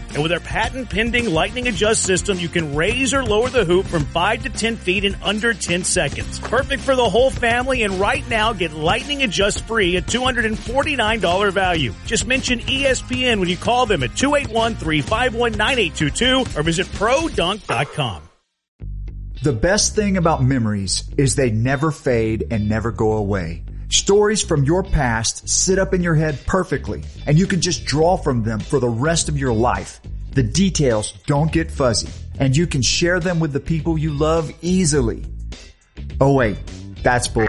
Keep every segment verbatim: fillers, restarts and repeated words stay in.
And with our patent-pending Lightning Adjust system, you can raise or lower the hoop from five to ten feet in under ten seconds. Perfect for the whole family, and right now get Lightning Adjust free at two hundred forty-nine dollars value. Just mention E S P N when you call them at two eight one, three five one, nine eight two two or visit pro dunk dot com. The best thing about memories is they never fade and never go away. Stories from your past sit up in your head perfectly, and you can just draw from them for the rest of your life. The details don't get fuzzy, and you can share them with the people you love easily. Oh wait, that's bull.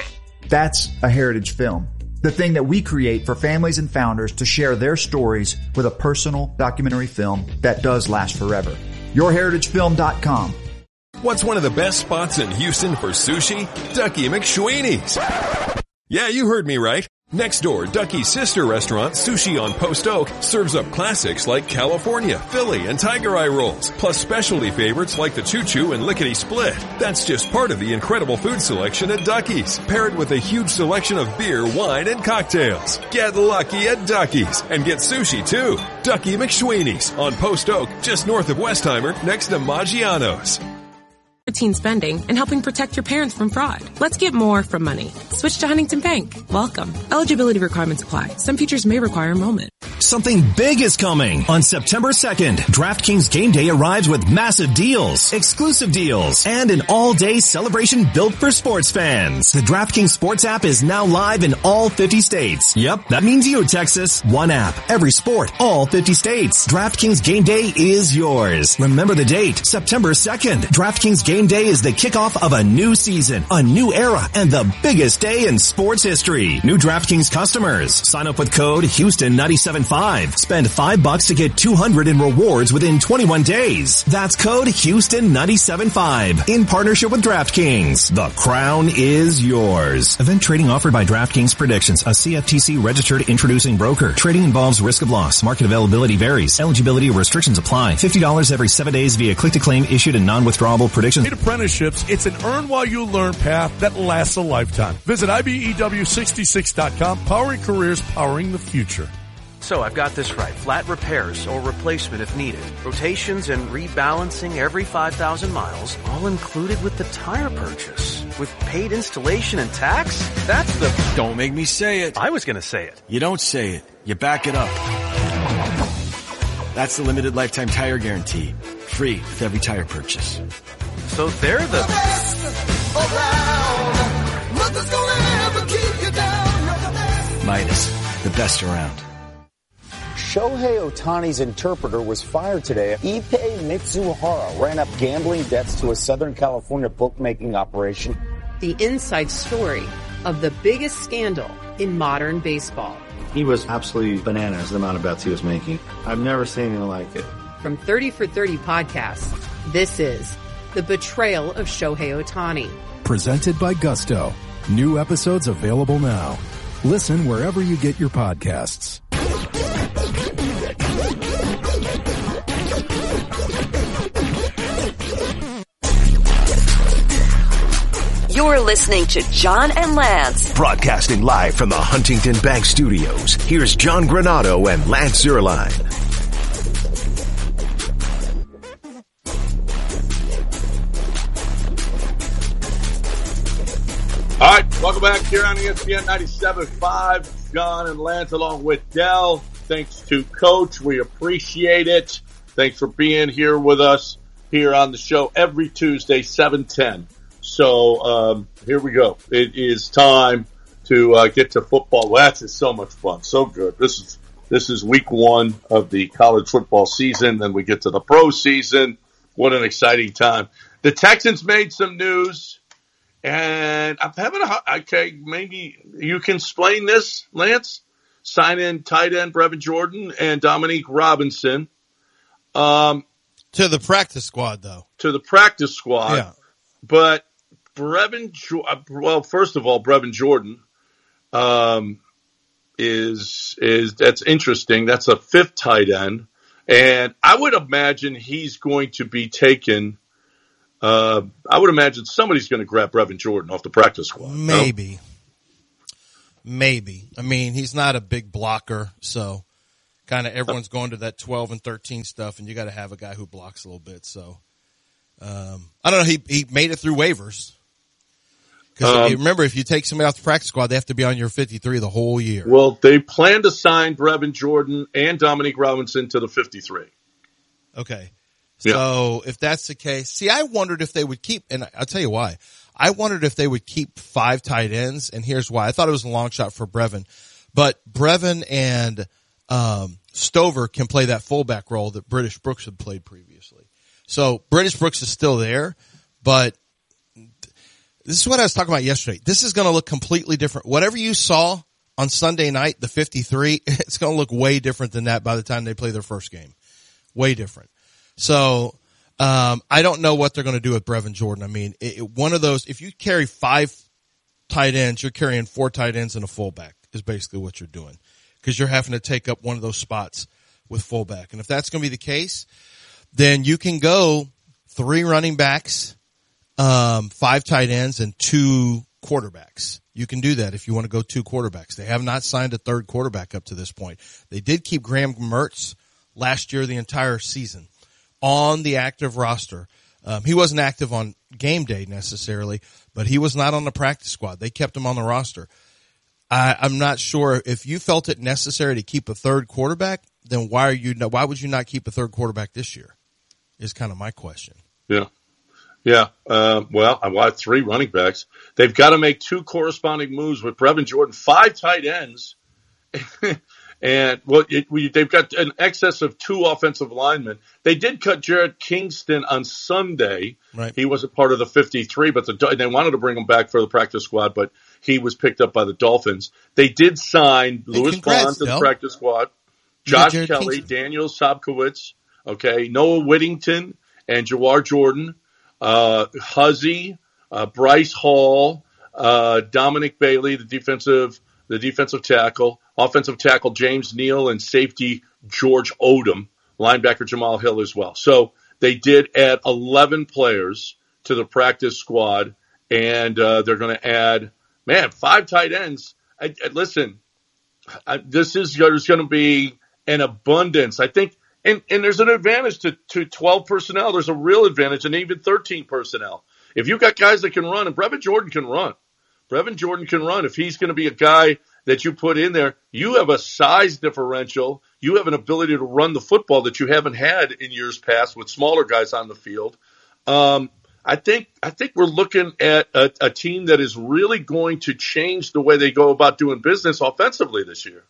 That's a heritage film. The thing that we create for families and founders to share their stories with a personal documentary film that does last forever. your heritage film dot com. What's one of the best spots in Houston for sushi? Ducky McSweeney's. Yeah, you heard me right. Next door, Ducky's sister restaurant, Sushi on Post Oak, serves up classics like California, Philly, and Tiger Eye rolls, plus specialty favorites like the Choo Choo and Lickety Split. That's just part of the incredible food selection at Ducky's, paired with a huge selection of beer, wine, and cocktails. Get lucky at Ducky's and get sushi too. Ducky McSweeney's on Post Oak, just north of Westheimer, next to Maggiano's. Routine spending and helping protect your parents from fraud. Let's get more from money. Switch to Huntington Bank. Welcome. Eligibility requirements apply. Some features may require enrollment. Something big is coming. On September second, DraftKings Game Day arrives with massive deals, exclusive deals, and an all-day celebration built for sports fans. The DraftKings Sports app is now live in all fifty states. Yep, that means you, Texas. One app, every sport, all fifty states. DraftKings Game Day is yours. Remember the date, September second. DraftKings Game Day is the kickoff of a new season, a new era, and the biggest day in sports history. New DraftKings customers, sign up with code Houston nine seven five. Spend five bucks to get two hundred in rewards within twenty-one days. That's code Houston nine seven five. In partnership with DraftKings. The crown is yours. Event trading offered by DraftKings Predictions, a C F T C registered introducing broker. Trading involves risk of loss. Market availability varies. Eligibility restrictions apply. fifty dollars every seven days via click-to-claim issued and non-withdrawable predictions. Apprenticeships, it's an earn while you learn path that lasts a lifetime. Visit I B E W sixty-six dot com, powering careers, powering the future. So I've got this right. Flat repairs or replacement if needed. Rotations and rebalancing every five thousand miles, all included with the tire purchase. With paid installation and tax? That's the... Don't make me say it. I was going to say it. You don't say it. You back it up. That's the limited lifetime tire guarantee. Free with every tire purchase. So they're the... the best around. Nothing's gonna ever keep you down. Midas, the best around. Shohei Ohtani's interpreter was fired today. Ippei Mitsuhara ran up gambling debts to a Southern California bookmaking operation. The inside story of the biggest scandal in modern baseball. He was absolutely bananas, the amount of bets he was making. I've never seen anything like it. From thirty for thirty podcasts, this is The Betrayal of Shohei Ohtani. Presented by Gusto. New episodes available now. Listen wherever you get your podcasts. You're listening to John and Lance. Broadcasting live from the Huntington Bank Studios. Here's John Granado and Lance Zierlein. All right, welcome back here on E S P N ninety-seven point five. John and Lance along with Dell. Thanks to Coach. We appreciate it. Thanks for being here with us here on the show every Tuesday, seven ten. So um, here we go. It is time to uh, get to football. Well, that's just so much fun, so good. This is this is week one of the college football season. Then we get to the pro season. What an exciting time! The Texans made some news, and I'm having a okay. Maybe you can explain this, Lance. Sign in tight end Brevin Jordan and Dominique Robinson. Um, to the practice squad, though. To the practice squad, yeah. But. Brevin, well, first of all, Brevin Jordan, um, is, is, that's interesting. That's a fifth tight end. And I would imagine he's going to be taken, uh, I would imagine somebody's going to grab Brevin Jordan off the practice squad. Maybe. No? Maybe. I mean, he's not a big blocker, so kind of everyone's going to that twelve and thirteen stuff, and you got to have a guy who blocks a little bit. So um, I don't know. He he made it through waivers. Because um, remember, if you take somebody off the practice squad, they have to be on your fifty-three the whole year. Well, they plan to sign Brevin Jordan and Dominique Robinson to the fifty-three. Okay. Yeah. So if that's the case, see, I wondered if they would keep, and I'll tell you why. I wondered if they would keep five tight ends, and here's why. I thought it was a long shot for Brevin. But Brevin and um, Stover can play that fullback role that British Brooks had played previously. So British Brooks is still there, but this is what I was talking about yesterday. This is going to look completely different. Whatever you saw on Sunday night, the fifty-three, it's going to look way different than that by the time they play their first game. Way different. So, um, I don't know what they're going to do with Brevin Jordan. I mean, it, it, one of those, if you carry five tight ends, you're carrying four tight ends and a fullback is basically what you're doing. Because you're having to take up one of those spots with fullback. And if that's going to be the case, then you can go three running backs, Um, five tight ends and two quarterbacks. You can do that if you want to go two quarterbacks. They have not signed a third quarterback up to this point. They did keep Graham Mertz last year, the entire season, on the active roster. Um, he wasn't active on game day necessarily, but he was not on the practice squad. They kept him on the roster. I, I'm not sure if you felt it necessary to keep a third quarterback, then why are you, why would you not keep a third quarterback this year? Is kind of my question. Yeah. Yeah, uh, well, I want three running backs. They've got to make two corresponding moves with Brevin Jordan, five tight ends, and well, it, we, they've got an excess of two offensive linemen. They did cut Jared Kingston on Sunday. Right. He wasn't part of the fifty-three, but the, they wanted to bring him back for the practice squad, but he was picked up by the Dolphins. They did sign hey, Louis Bond to the practice squad, Josh Kelly, Kingston. Daniel Sobkowitz, okay, Noah Whittington, and Jawar Jordan. Uh, Huzzy, uh, Bryce Hall, uh, Dominic Bailey, the defensive, the defensive tackle, offensive tackle James Neal, and safety George Odom, linebacker Jamal Hill as well. So they did add eleven players to the practice squad, and uh, they're going to add, man, five tight ends. I, I, listen, I, this is there's going to be an abundance. I think. And, and there's an advantage to, to twelve personnel. There's a real advantage, and even thirteen personnel. If you've got guys that can run, and Brevin Jordan can run. Brevin Jordan can run. If he's going to be a guy that you put in there, you have a size differential. You have an ability to run the football that you haven't had in years past with smaller guys on the field. Um, I think I think we're looking at a, a team that is really going to change the way they go about doing business offensively this year.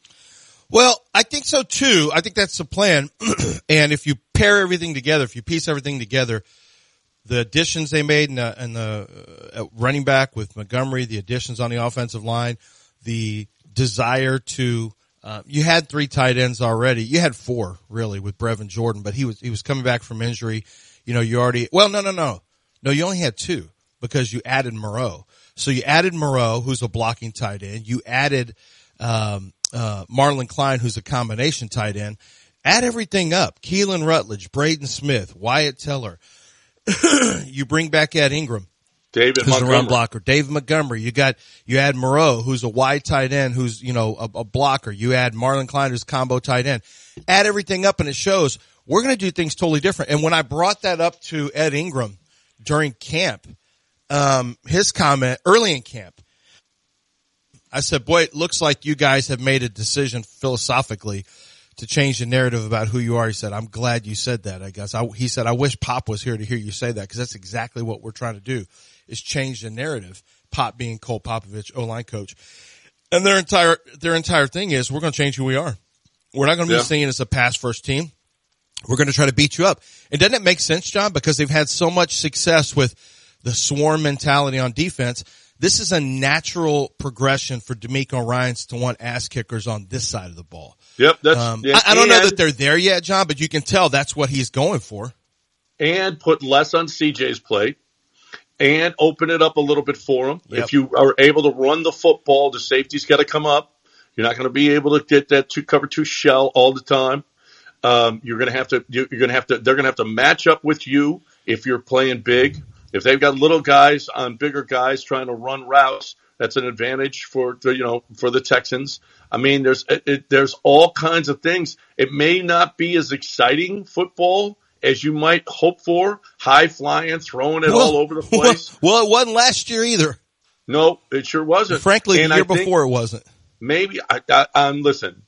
Well, I think so too. I think that's the plan. And if you pair everything together, if you piece everything together, the additions they made in the, in the uh, running back with Montgomery, the additions on the offensive line, the desire to, uh, you had three tight ends already. You had four really with Brevin Jordan, but he was, he was coming back from injury. You know, you already, well, no, no, no, no, you only had two because you added Moreau. So you added Moreau, who's a blocking tight end. You added, um, Uh, Marlon Klein, who's a combination tight end. Add everything up. Keelan Rutledge, Braden Smith, Wyatt Teller. You bring back Ed Ingram. David who's Montgomery. a run blocker. David Montgomery. You got, you add Moreau, who's a wide tight end, who's, you know, a, a blocker. You add Marlon Klein, who's combo tight end. Add everything up and it shows we're going to do things totally different. And when I brought that up to Ed Ingram during camp, um, his comment early in camp, I said, boy, it looks like you guys have made a decision philosophically to change the narrative about who you are. He said, I'm glad you said that, I guess. I, he said, I wish Pop was here to hear you say that because that's exactly what we're trying to do is change the narrative. Pop being Cole Popovich, O-line coach. And their entire, their entire thing is we're going to change who we are. We're not going to be yeah. seen as a pass first team. We're going to try to beat you up. And doesn't it make sense, John? Because they've had so much success with the swarm mentality on defense. This is a natural progression for DeMeco Ryans to want ass kickers on this side of the ball. Yep. That's, um, yeah, I, I don't know and, that they're there yet, John, but you can tell that's what he's going for. And put less on C J's plate and open it up a little bit for him. Yep. If you are able to run the football, the safety's got to come up. You're not going to be able to get that two cover two shell all the time. Um, you're going to have to, you're going to have to, they're going to have to match up with you if you're playing big. If they've got little guys on bigger guys trying to run routes, That's an advantage for, you know, for the Texans. I mean, there's it, it, there's all kinds of things. It may not be as exciting football as you might hope for, high flying, throwing it well, all over the place. Well, it wasn't last year either. No, it sure wasn't. Frankly, and the year I before it wasn't. Maybe I, I, um, listen.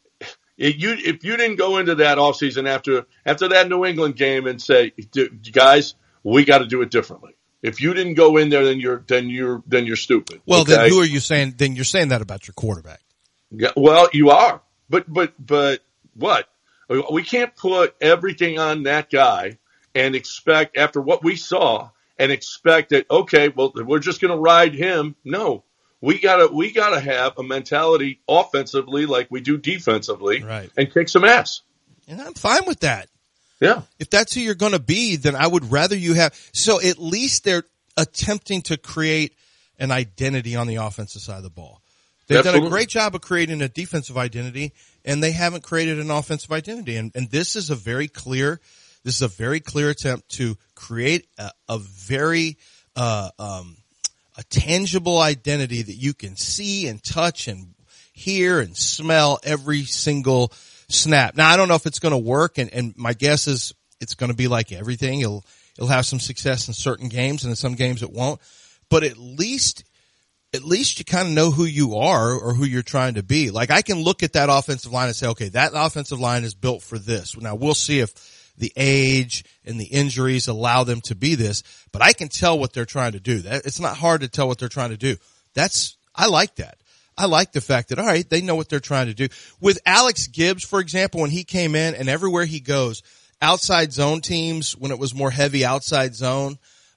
If you if you didn't go into that offseason after after that New England game and say, guys, we got to do it differently. If you didn't go in there, then you're then you're then you're stupid. Well, okay? then who are you saying? Then you're saying that about your quarterback. Yeah, well, you are, but but but what? We can't put everything on that guy and expect, after what we saw, and expect that, okay, well, we're just going to ride him. No, we gotta, we gotta have a mentality offensively like we do defensively, right, and kick some ass. And I'm fine with that. Yeah. If that's who you're going to be, then I would rather you have, so at least they're attempting to create an identity on the offensive side of the ball. They've Absolutely. done a great job of creating a defensive identity, and they haven't created an offensive identity. And, and this is a very clear, this is a very clear attempt to create a, a very, uh, um, a tangible identity that you can see and touch and hear and smell every single snap. Now, I don't know if it's going to work, and, and my guess is it's going to be like everything. It'll, it'll have some success in certain games, and in some games it won't. But at least, at least you kind of know who you are or who you're trying to be. Like, I can look at that offensive line and say, okay, that offensive line is built for this. Now, we'll see if the age and the injuries allow them to be this, but I can tell what they're trying to do. That, it's not hard to tell what they're trying to do. That's, I like that. I like the fact that, all right, they know what they're trying to do. With Alex Gibbs, for example, when he came in and everywhere he goes, outside zone teams, when it was more heavy outside zone,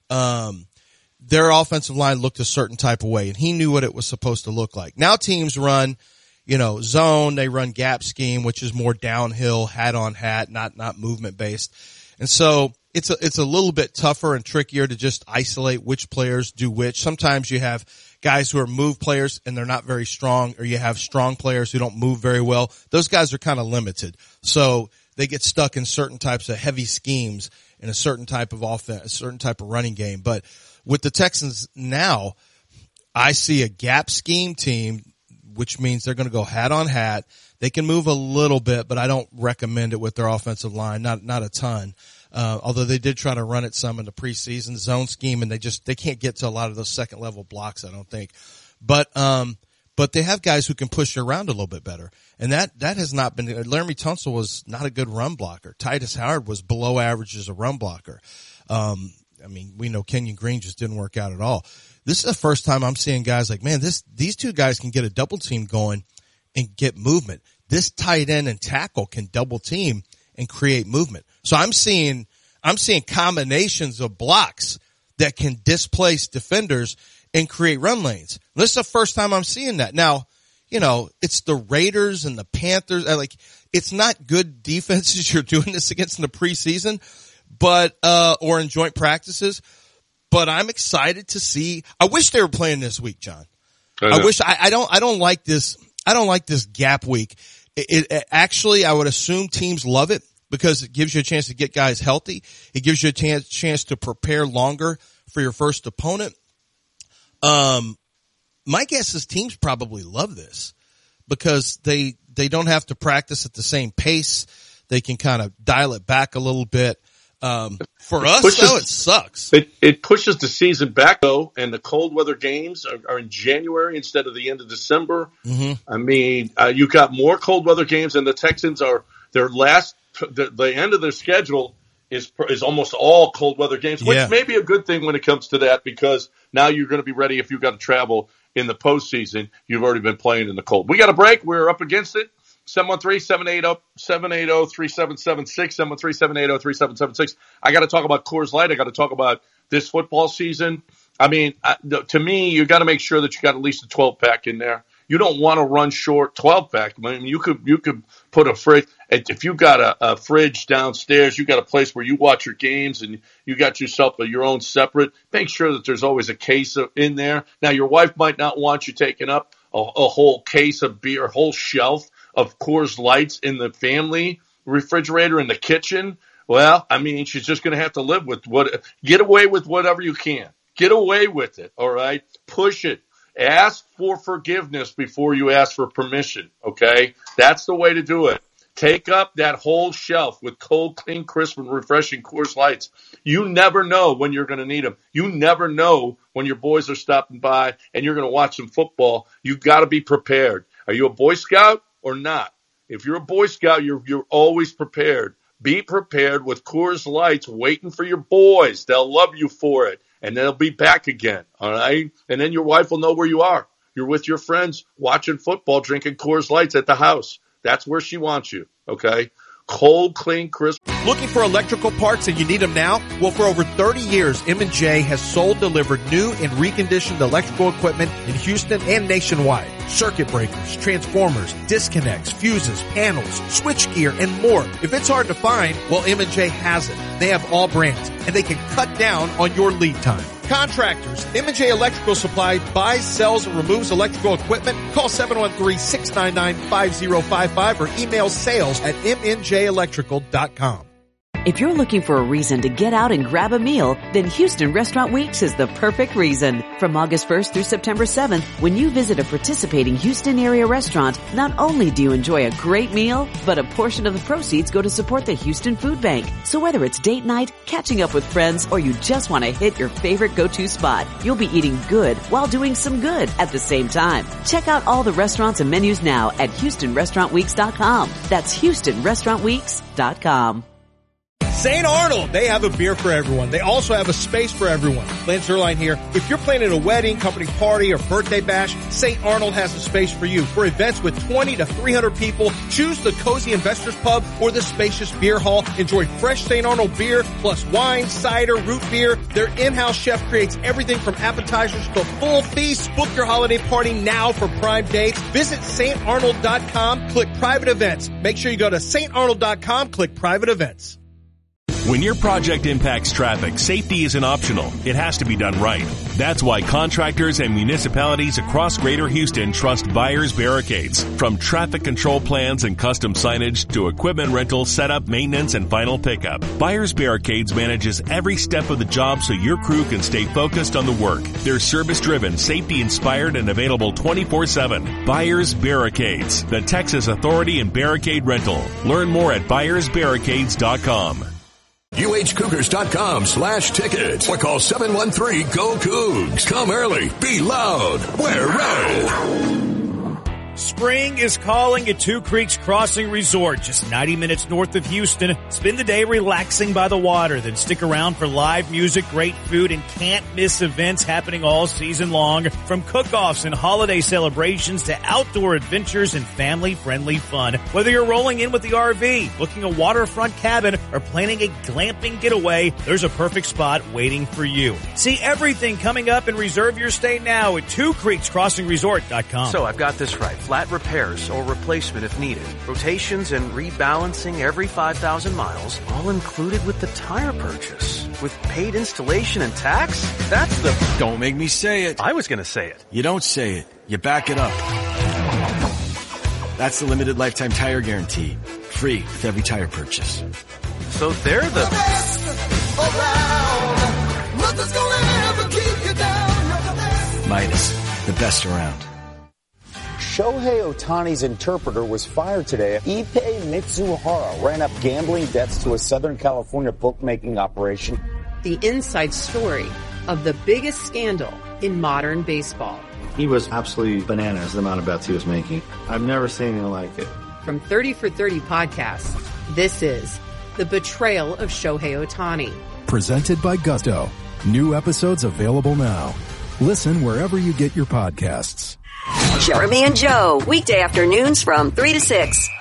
um, their offensive line looked a certain type of way, and he knew what it was supposed to look like. Now teams run, you know, zone, they run gap scheme, which is more downhill, hat on hat, not, not movement based. And so it's a, it's a little bit tougher and trickier to just isolate which players do which. Sometimes you have guys who are move players and they're not very strong, or you have strong players who don't move very well. Those guys are kind of limited. So they get stuck in certain types of heavy schemes in a certain type of offense, a certain type of running game. But with the Texans now, I see a gap scheme team, which means they're going to go hat on hat. They can move a little bit, but I don't recommend it with their offensive line, not not a ton. Uh, although they did try to run it some in the preseason zone scheme, and they just they can't get to a lot of those second level blocks, I don't think. But um, but they have guys who can push you around a little bit better, and that that has not been. Laramie Tunsil was not a good run blocker. Titus Howard was below average as a run blocker. Um, I mean, we know Kenyon Green just didn't work out at all. This is the first time I'm seeing guys like, man, this, these two guys can get a double team going and get movement. This tight end and tackle can double team and create movement. So I'm seeing, I'm seeing combinations of blocks that can displace defenders and create run lanes. This is the first time I'm seeing that. Now, you know, it's the Raiders and the Panthers. Like, it's not good defenses you're doing this against in the preseason, but, uh, or in joint practices. But I'm excited to see. I wish they were playing this week, John. I, I wish I, I don't. I don't like this. I don't like this gap week. It, it actually, I would assume teams love it because it gives you a chance to get guys healthy. It gives you a chance chance to prepare longer for your first opponent. Um, my guess is teams probably love this because they they don't have to practice at the same pace. They can kind of dial it back a little bit. Um, for us, pushes, though, it sucks. It, it pushes the season back, though, and the cold weather games are, are in January instead of the end of December. Mm-hmm. I mean, uh, you got more cold weather games, and the Texans are their last, the, the end of their schedule is is almost all cold weather games, which yeah. may be a good thing when it comes to that because now you're going to be ready if you've got to travel in the postseason. You've already been playing in the cold. We got a break. We're up against it. seven one three, seven eight zero, three seven seven six, seven one three, seven eight zero, three seven seven six. I got to talk about Coors Light. I got to talk about this football season. I mean, I, to me, you got to make sure that you got at least a twelve pack in there. You don't want to run short twelve pack. I mean, you could you could put a fridge. If you got a, a fridge downstairs, you got a place where you watch your games, and you got yourself a, your own separate. Make sure that there's always a case of, in there. Now, your wife might not want you taking up a, a whole case of beer, a whole shelf of Coors Lights in the family refrigerator in the kitchen. Well, I mean, she's just going to have to live with what, get away with whatever you can. Get away with it. All right. Push it. Ask for forgiveness before you ask for permission, okay? That's the way to do it. Take up that whole shelf with cold, clean, crisp, and refreshing Coors Lights. You never know when you're going to need them. You never know when your boys are stopping by and you're going to watch some football. You've got to be prepared. Are you a Boy Scout or not? If you're a Boy Scout, you're you're always prepared. Be prepared with Coors Lights waiting for your boys. They'll love you for it, and they'll be back again, all right? And then your wife will know where you are. You're with your friends watching football, drinking Coors Lights at the house. That's where she wants you, okay? Cold, clean, crisp. Looking for electrical parts and you need them now? Well, for over thirty years, M and J has sold, delivered new and reconditioned electrical equipment in Houston and nationwide. Circuit breakers, transformers, disconnects, fuses, panels, switchgear, and more. If it's hard to find, well, M and J has it. They have all brands, and they can cut down on your lead time. Contractors, M and J Electrical Supply buys, sells, and removes electrical equipment. Call seven one three, six nine nine, five zero five five or email sales at m n j electrical dot com. If you're looking for a reason to get out and grab a meal, then Houston Restaurant Weeks is the perfect reason. From August first through September seventh, when you visit a participating Houston area restaurant, not only do you enjoy a great meal, but a portion of the proceeds go to support the Houston Food Bank. So whether it's date night, catching up with friends, or you just want to hit your favorite go-to spot, you'll be eating good while doing some good at the same time. Check out all the restaurants and menus now at houston restaurant weeks dot com. That's houston restaurant weeks dot com. Saint Arnold, they have a beer for everyone. They also have a space for everyone. Lance Zierlein here. If you're planning a wedding, company party, or birthday bash, Saint Arnold has a space for you. For events with twenty to three hundred people, choose the Cozy Investors Pub or the spacious beer hall. Enjoy fresh Saint Arnold beer, plus wine, cider, root beer. Their in-house chef creates everything from appetizers to full feasts. Book your holiday party now for prime dates. Visit saint arnold dot com, click private events. Make sure you go to saint arnold dot com, click private events. When your project impacts traffic, safety isn't optional. It has to be done right. That's why contractors and municipalities across Greater Houston trust Byers Barricades. From traffic control plans and custom signage to equipment rental, setup, maintenance, and final pickup, Byers Barricades manages every step of the job so your crew can stay focused on the work. They're service-driven, safety-inspired, and available twenty-four seven. Byers Barricades, the Texas authority in barricade rental. Learn more at byers barricades dot com. U H Cougars dot com slash tickets or call seven one three, G O, Cougs. Come early, be loud, wear red. Spring is calling at Two Creeks Crossing Resort, just ninety minutes north of Houston. Spend the day relaxing by the water, then stick around for live music, great food, and can't-miss events happening all season long. From cook-offs and holiday celebrations to outdoor adventures and family-friendly fun. Whether you're rolling in with the R V, booking a waterfront cabin, or planning a glamping getaway, there's a perfect spot waiting for you. See everything coming up and reserve your stay now at Two Creeks Crossing Resort dot com. So I've got this right. Flat repairs or replacement if needed. Rotations and rebalancing every five thousand miles, all included with the tire purchase. With paid installation and tax? That's the... Don't make me say it. I was going to say it. You don't say it. You back it up. That's the limited lifetime tire guarantee. Free with every tire purchase. So they're the... the best around. Nothing's gonna ever keep you down. Midas, the best around. Shohei Ohtani's interpreter was fired today. Ippei Mitsuhara ran up gambling debts to a Southern California bookmaking operation. The inside story of the biggest scandal in modern baseball. He was absolutely bananas, the amount of bets he was making. I've never seen anything like it. From thirty for thirty podcasts, this is The Betrayal of Shohei Ohtani. Presented by Gusto. New episodes available now. Listen wherever you get your podcasts. Jeremy and Joe, weekday afternoons from three to six.